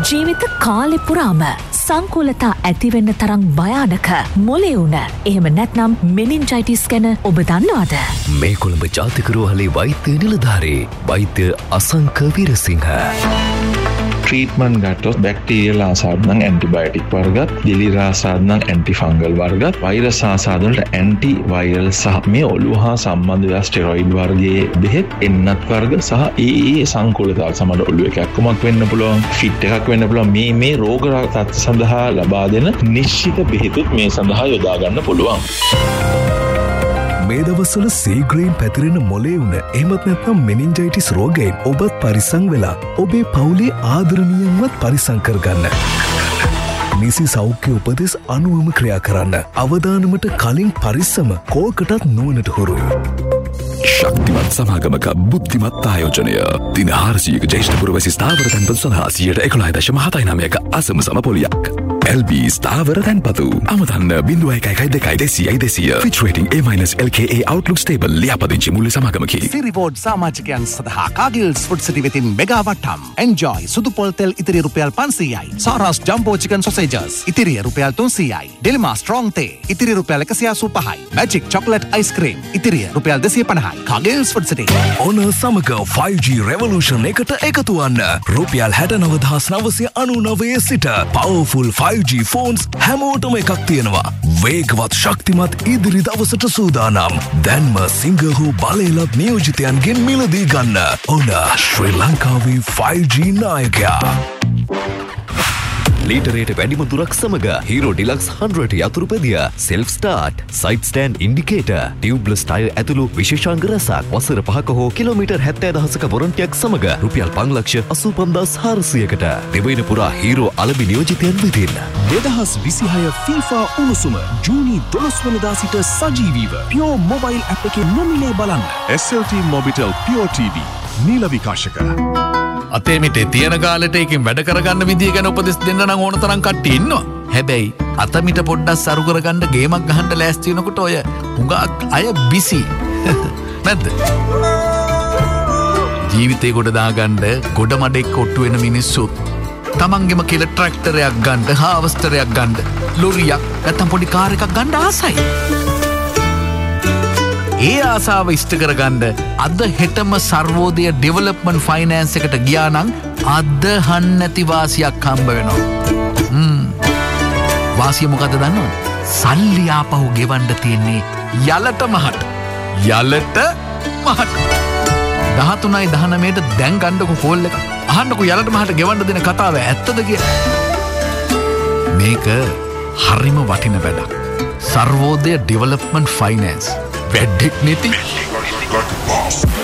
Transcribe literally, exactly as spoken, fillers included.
ජීවිත කාලෙ පුරාම සංකූලතා ඇතිවෙන්න තරම් භයානක මොලේ උන එහෙම නැත්නම් මෙනින්ජයිටිස් ගැන ඔබ දන්නවද? මේ කොළඹ ජාතික රෝහලේ වෛද්‍ය නිලධාරී වෛද්‍ය අසංක වීරසිංහ ට්‍රීට්මන්ට් ගත්තොත් බැක්ටීරියල් ආසාද නම් ඇන්ටිබයොටික් වර්ගත්, දිලිර ආසාද නම් ඇන්ටිෆංගල් වර්ගත්, වෛරස් ආසාද වලට ඇන්ටි වෛරල් සහ මේ ඔළුව හා සම්බන්ධ වෙන ස්ටෙරොයිඩ් වර්ගයේ බෙහෙත්, එන්නත් වර්ග සහ ඒ ඒ සංකූලතාව සමග ඔළුවේ කැක්කුමක් වෙන්න පුළුවන්, ෆිට් එකක් වෙන්න පුළුවන්. මේ මේ රෝග තත්ත්ව සඳහා ලබා දෙන නිශ්චිත බෙහෙතුත් මේ සඳහා යොදා ගන්න පුළුවන්. මේ දවස්වල සීග්‍රේන් පැතිරෙන මොලේ උන එහෙමත් නැත්නම් මෙනින්ජයිටිස් රෝගයෙන් ඔබත් පරිස්සම් වෙලා ඔබේ පවුලේ ආදරණීයන්වත් පරිස්සම් කරගන්න. නිසි සෞඛ්‍ය උපදෙස් අනුවම ක්‍රියා කරන්න. අවදානමට කලින් පරිස්සම කෝකටත් නුවණට හුරු. ශක්තිමත් සමාගමක බුද්ධිමත් ආයෝජනය දින හාරසියක ජේෂ්ඨ පුරවැසි ස්ථාවර තැන්පත් සඳහා සියයට එකොළහ දශම හතයි නවයක අසම සම පොලියක්. එල් බී ස්ථාවර තැන්පතු අමතන්න බිංදුව එකයි එකයි දෙකයි දෙසියයි දෙසිය. Fitch rating A minus L K A Outlook stable ලියාපදිංචි මුල්‍ය සමාගමකි. සිරිවෝඩ් සමාජිකයන් සඳහා කාගිල්ස් ෆුඩ් සිටි වෙතින් මෙගා වට්ටම්. එන්ජොයි සුදු පොල් තෙල් ඉතිරි රුපියල් පන්සීයයි. සාරාස් ජම්බෝ චිකන් සොසේජස් ඉතිරිය රුපියල් තුන්සීයයි. ඩෙලිමා ස්ට්‍රෝං තේ ඉතිරි රුපියල් එකසිය අසූ පහයි. මැජික් චොකලට් අයිස්ක්‍රීම් ඉතිරිය රුපියල් දෙසිය පනහයි. කාගිල්ස් ෆුඩ් සිටි. ඔන සමග ෆයිව් ජී රෙවලූෂන් එකට එකතු වන්න. රුපියල් හැටනව දහස් නවසිය අනූනවයේ සිට පවර්ෆුල් ෆයිව් ජී ෆෝන්ස් හැමෝටම එකක් තියෙනවා. වේගවත් ශක්තිමත් ඉදිරි දවසට සූදානම්. දැන්ම සිංහහු බලයලත් නියෝජිතයන්ගෙන් මිලදී ගන්න. ඔන ශ්‍රී ලංකාවේ ෆයිව් ජී නායකයා. ලීටරයට වැඩිම දුරක් සමග Hero Deluxe හන්ඩ්‍රඩ් යතුරු පැදිය, self start, side stand indicator, tubeless tire ඇතුළු විශේෂාංග රැසක් වසර පහක හෝ කිලෝමීටර් හැත්තෑ දහසක වොරන්ටියක් සමග රුපියල් පන්ලක්ෂ අසූ පන්දාස් හාරසියකට දිවයින පුරා හීරෝ අලබි නියෝජිතයන් වෙතින් දෙදහස් විසිහය FIFA උණුසුම ජූනි දොළොස් වෙනිදා සිට සජීවීව Pure Mobile app එකේ නොමිලේ බලන්න. S L T Mobitel Pure T V නීල විකාශක. අතේ මිටේ තියෙන කාලෙට එකෙන් වැඩ කරගන්න විදිය ගැන උපදෙස් දෙන්න නම් ඕන තරම් කට්ටිය ඉන්නවා. හැබැයි අතමිට පොඩ්ඩක් සරු කරගන්න ගේමක් ගහන්න ලෑස්ති වෙනකොට ඔය හුඟක් අය බිසි. නැද්ද? ජීවිතේ ගොඩ දාගන්න ගොඩ මඩෙක් කොට්ටු වෙන මිනිස්සුත් තමන්ගෙම කියලා ට්‍රැක්ටරයක් ගන්න, හාවස්ටරයක් ගන්න, ලොරියක් නැත්නම් පොඩි කාර් එකක් ගන්න ආසයි. ඒ ආසාව ඉෂ්ට කරගන්න අද හෙටම සර්වෝදය ඩෙවලොප්මන්ට් ෆයිනෑන්ස් එකට ගියා නම් අදහන් නැති වාසියක් හම්බ වෙනවා. හ්ම්. වාසිය මොකද දන්නවද? සල්ලි ආපහු ගෙවන්න තියෙන්නේ යලට මහට. යලට මහට. දහතුනයි දහනවයට දැන් ගන්නකො කෝල් එක. අහන්නකො යලට මහට ගෙවන්න දෙන කතාව ඇත්තද කියලා. මේක හරිම වටින වැඩක්. Sarvodaya development finance. වැඩෙක් නැති